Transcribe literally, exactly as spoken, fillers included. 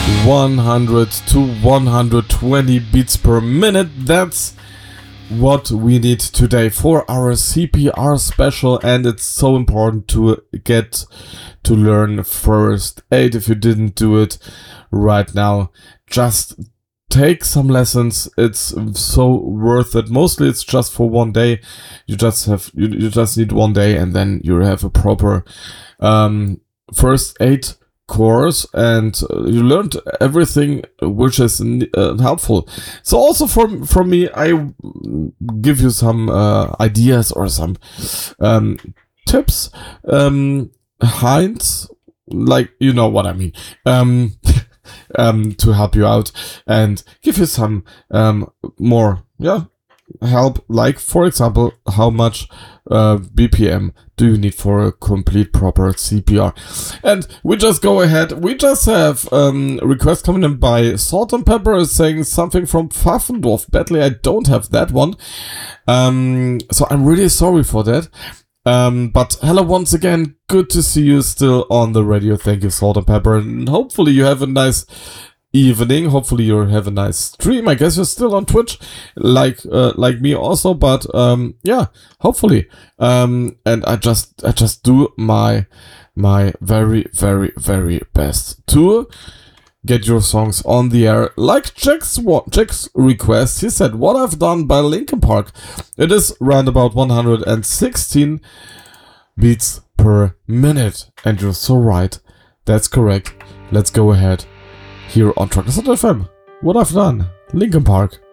one hundred to one hundred twenty beats per minute. That's what we need today for our C P R special, and it's so important to get to learn first aid. If you didn't do it right now, just take some lessons. It's so worth it. Mostly it's just for one day. You just have you, you just need one day, and then you have a proper um first aid course, and uh, you learned everything which is uh, helpful. So also for for me, I give you some uh, ideas or some um, tips, um, hints, like you know what I mean, um, um, to help you out and give you some um, more yeah help. Like for example, how much uh, B P M do you need for a complete proper C P R? And we just go ahead. We just have um request coming in by Salt and Pepper saying something from Pfaffendorf. Badly, I don't have that one. Um, so I'm really sorry for that. Um, but hello once again. Good to see you still on the radio. Thank you, Salt and Pepper, and hopefully you have a nice evening. Hopefully you have a nice stream. I guess you're still on Twitch, like uh, like me also. But um, yeah, hopefully. Um, and I just I just do my my very very very best to get your songs on the air. Like Jack's Jack's request, he said, "What I've Done" by Linkin Park. It is around about one hundred sixteen beats per minute, and you're so right. That's correct. Let's go ahead. Here on Truckers dot F M, What I've Done, Linkin Park.